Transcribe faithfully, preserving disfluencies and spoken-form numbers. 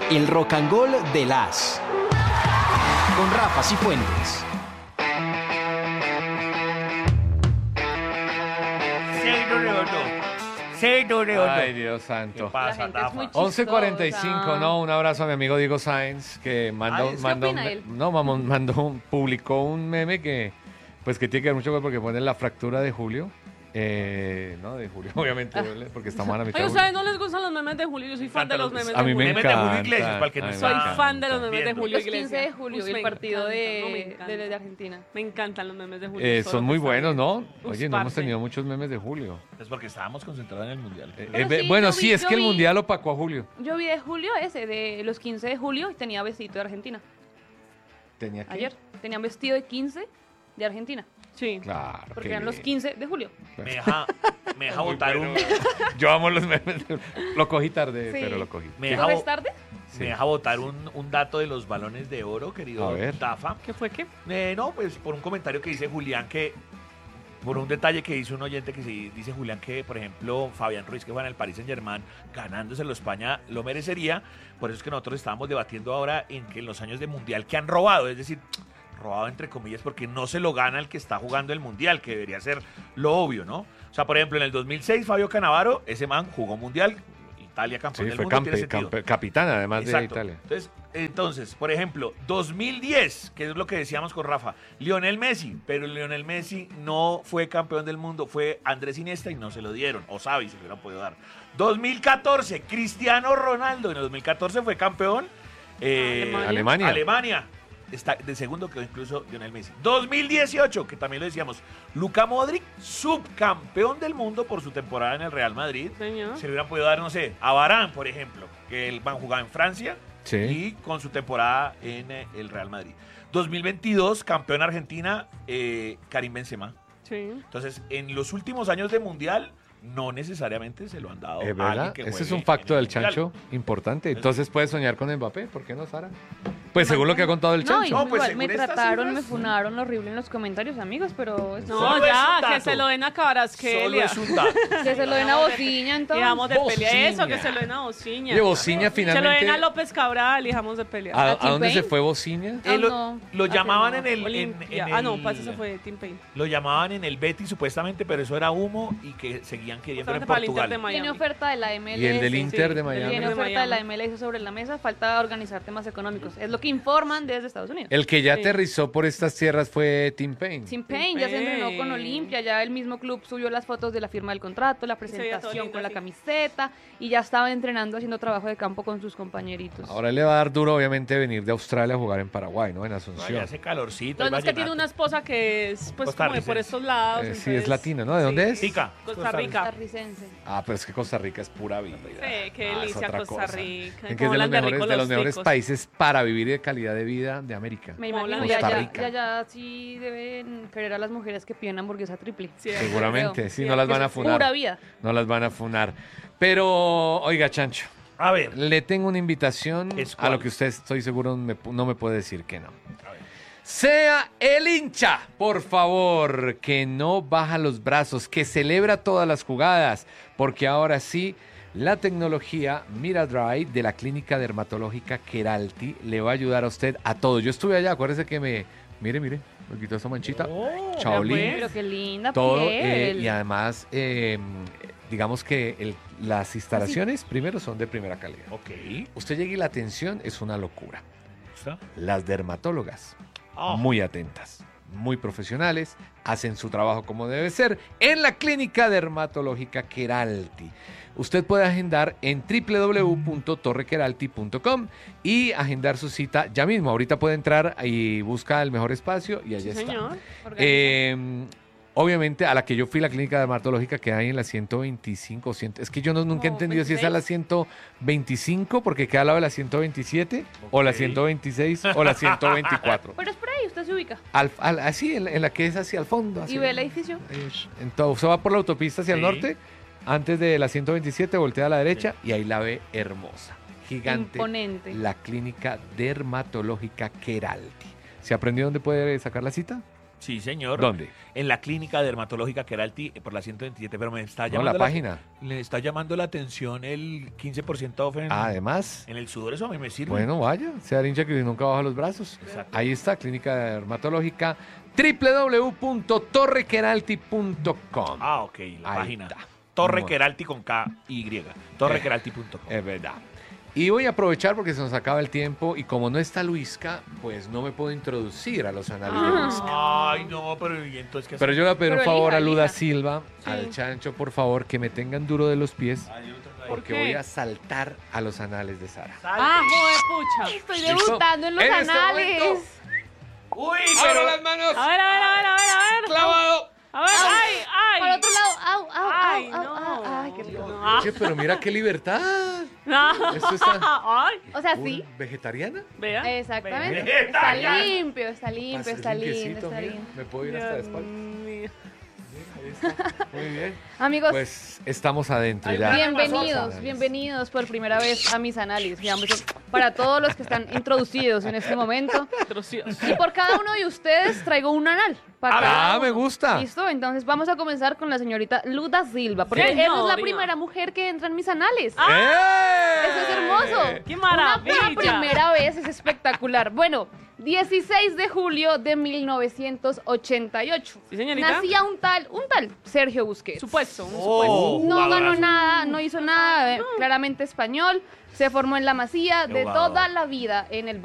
El Rock and Roll de las con Rafa Cifuentes. Ay, Dios santo. ¿Qué pasa, Rafa? once cuarenta y cinco, no, un abrazo a mi amigo Diego Sainz, que mandó, Ay, mandó, ¿qué opina él? no, mandó, mandó, publicó un meme que, pues que tiene que ver mucho porque pone la fractura de Julio, eh, no, de Julio, obviamente, porque estamos a la mitad Ay, de ¿a Julio. ustedes no les gustan los memes de Julio? Yo soy fan de los memes de A mí me Julio. Memes de Julio encanta. Iglesias, para el que no a mí me Soy está encanta. fan de los memes de viendo. Julio Los quince Iglesias. de julio Uf, y me el partido encanta, no, me de, encanta. de, de Argentina. Me encantan los memes de Julio. Eh, solo son que muy están buenos, bien. ¿no? Uf, Oye, no hemos parce. tenido muchos memes de Julio. Es porque estábamos concentrados en el mundial. Eh, Pero eh, sí, bueno, yo sí, vi- es yo que el vi- mundial opacó a Julio. Yo vi de julio ese, de los quince de julio, y tenía vestido de Argentina. Tenía que. Ayer tenían vestido de quince de Argentina. Sí. Claro. Porque qué eran los bien. quince de julio. Me deja, me deja Muy botar bueno. un... Yo amo los memes. de- Lo cogí tarde, Sí. pero lo cogí. Me ¿Tú deja, ves bo- tarde? Sí. me deja botar un, un dato de los balones de oro, querido A ver. Tafa. ¿Qué fue qué? Eh, no, pues por un comentario que dice Julián que... Por un detalle que hizo un oyente que sí, dice Julián que, por ejemplo, Fabián Ruiz, que juega en el Paris Saint-Germain, ganándoselo España, lo merecería. Por eso es que nosotros estábamos debatiendo ahora en que en los años de Mundial que han robado, es decir, robado entre comillas, porque no se lo gana el que está jugando el Mundial, que debería ser lo obvio, ¿no? O sea, por ejemplo, en el dos mil seis, Fabio Cannavaro, ese man jugó Mundial, Italia campeón Sí, del fue mundo, tiene campe- sentido. campe- capitán, además Exacto. de Italia. Entonces, entonces, por ejemplo, dos mil diez, que es lo que decíamos con Rafa, Lionel Messi, pero Lionel Messi no fue campeón del mundo, fue Andrés Iniesta y no se lo dieron, o Xavi se lo hubieran podido dar. dos mil catorce, Cristiano Ronaldo, en el dos mil catorce fue campeón eh, Alemania. Alemania. Alemania. Está de segundo quedó incluso Lionel Messi. dos mil dieciocho, que también lo decíamos, Luka Modric, subcampeón del mundo por su temporada en el Real Madrid. Señor. Se le hubieran podido dar, no sé, a Varane, por ejemplo, que él van jugaba en Francia Sí. y con su temporada en eh, el Real Madrid. dos mil veintidós, campeón Argentina, eh, Karim Benzema. Sí. Entonces, en los últimos años de Mundial, no necesariamente se lo han dado Es a alguien verdad, que ese juegue es un facto en el del Mundial. chancho importante. Entonces puedes soñar con Mbappé, ¿por qué no, Sara? Pues según lo que ha contado el No, chancho. y No, pues, igual me según estas trataron, cifras, me funaron horrible en los comentarios, amigos, pero es- No, Solo es ya, un dato. que se lo den a Solo Cabarasquelia. es un dato. que se lo den a Bociña, Y entonces. dejamos de pelear. Eso, Bociña. que se lo den a Bociña. Oye, Bociña Se lo den finalmente. a López Cabral y dejamos de pelear. ¿A, ¿A a dónde se T-Pain? fue Bociña? Eh, Ah, lo, no. lo Ah, que llamaban no. en el... en- Olimpia. en Ah, no, el- pues eso fue Team Pain. Lo llamaban en el Betis supuestamente, pero eso era humo y que seguían queriendo en Justamente para el Inter Portugal. de Miami. Tiene oferta de la M L S. Y el del sí, Inter sí, de el Miami. Tiene de oferta de la Miami. M L S sobre la mesa, falta organizar temas económicos. Es lo que informan desde Estados Unidos. El que ya Sí. aterrizó por estas tierras fue Tim Payne. Tim Payne ya se Payne. entrenó con Olimpia, ya el mismo club subió las fotos de la firma del contrato, la se veía todo presentación lindo, con la sí. camiseta y ya estaba entrenando haciendo trabajo de campo con sus compañeritos. Ahora le va a dar duro, obviamente, venir de Australia a jugar en Paraguay, ¿no? En Ay, Asunción. hace calorcito. Lo el que es que tiene vallenato. una esposa que es pues como de por Costarricense. estos lados. Eh, sí, entonces- es latino, ¿no? ¿De dónde es? Rica. Costa Rica. Costarricense. Ah, pero es que Costa Rica es pura vida. Sí, qué Ah, es delicia otra Costa cosa. Rica. En que es Cómo de los hablan de mejores, rico de los los mejores ticos. países para vivir y de calidad de vida de América. Me Como imagino, la ya, Costa ya, Rica. ya, ya sí deben querer a las mujeres que piden hamburguesa triple. Sí, Seguramente, creo. sí, Sí, no las Que van a es funar. pura vida. No las van a funar. Pero, oiga, Chancho, A ver. le tengo una invitación ¿Es a lo cuál? que usted, estoy seguro, me pu- no me puede decir que no. A ver. Sea el hincha, por favor, que no baja los brazos, que celebra todas las jugadas, porque ahora sí, la tecnología Miradry de la Clínica Dermatológica Keralty le va a ayudar a usted a todo. Yo estuve allá, acuérdese que me... Mire, mire, me quitó esa manchita. Oh, Chaolín. ya Pero qué linda Todo, piel. eh, y además, eh, digamos que el- las instalaciones, primero, son de primera calidad. Ok. Usted llega y la atención es una locura. ¿Está? Las dermatólogas, Ah. muy atentas, muy profesionales, hacen su trabajo como debe ser en la Clínica Dermatológica Keralty. Usted puede agendar en w w w punto torre keralty punto com y agendar su cita ya mismo. Ahorita puede entrar y busca el mejor espacio y allá Sí, está. señor. Eh, obviamente, a la que yo fui, la clínica dermatológica que hay en la ciento veinticinco, cien, es que yo no, nunca he No, entendido si es a la ciento veinticinco, porque queda al lado de la ciento veintisiete, o la Ok. ciento veintiséis, o la ciento veinticuatro. Pero es por ahí, usted se ubica. Al, al- así, en, la- en la que es hacia el fondo. Así. Y ve el edificio. Eh, Entonces, usted va por la autopista hacia el Sí. norte, antes de la ciento veintisiete, voltea a la derecha y ahí la ve hermosa, gigante. Imponente. La clínica dermatológica Keralty. ¿Se aprendió dónde puede sacar la cita? Sí, señor. ¿Dónde? En la clínica dermatológica Keralty por la ciento veintisiete, pero me está No, llamando la página. Le está llamando la atención el quince por ciento off en, Además, en el sudor, eso a mí me sirve. bueno, vaya, sea hincha que nunca baja los brazos. Exacto. Ahí está, clínica dermatológica, w w w punto torre keralty punto com. Ah, ok, la Ahí página. está. Torre Bueno. Keralty con K Y. torre keralty punto com. Es verdad. Y voy a aprovechar porque se nos acaba el tiempo y como no está Luisca, pues no me puedo introducir a los análisis de Luisca. Ay, no, pero ¿y entonces qué Pero yo le voy a pedir Pero un favor elija, a Luda elija. Silva, Sí. al Chancho, por favor, que me tengan duro de los pies, Ay, yo tengo ahí. porque qué? voy a saltar a los anales de Sara. Ah, joder, pucha. Estoy ¿Listo? debutando en los En este anales. momento. Uy, ¡Abro pero las manos! A ver, a ver, a ver, a ver, a ver. ¡Clavado! A ver, ay, ay. Para otro lado. Au, au, Ay, au, au, no. au. Ay, qué rico. No. Oye, pero mira qué libertad. No. Esto está... Ay, O sea, sí. ¿Vegetariana? vea. Exactamente. Vea. Está limpio, está limpio, Pasa, está es lindo, limpiecito, está mira. lindo. Me puedo ir hasta la Dios espalda. mío. Ahí está. Muy bien. Amigos, Pues estamos adentro Ay, ya. bienvenidos, bienvenidos por primera vez a mis análisis. Digamos, para todos los que están introducidos en este momento. Trocitos. Y por cada uno de ustedes traigo un anal. Para Ah, cada me uno. gusta. Listo, entonces vamos a comenzar con la señorita Luda Silva, porque Señora. ella es la primera mujer que entra en mis anales. ¡Eh! Eso es hermoso. ¡Qué Una, maravilla! una primera vez es espectacular. Bueno, dieciséis de julio de mil novecientos ochenta y ocho. Sí, señorita. Nacía un tal, un tal Sergio Busquets. Supuesto, un Oh, No ganó jugadorazo. nada, no hizo nada, eh, claramente español. Se formó en la Masía de Qué jugador. toda la vida en el